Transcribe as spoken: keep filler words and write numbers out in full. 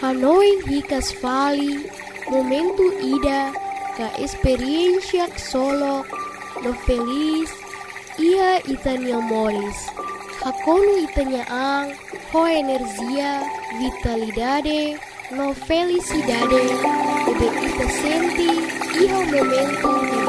Canoing hicas fali, momento ida, ca experiencia solo, no feliz, ia itania moris. Hakonu itania ang, ho energia, vitalidade, no felicidade, ebe ita senti, iha momento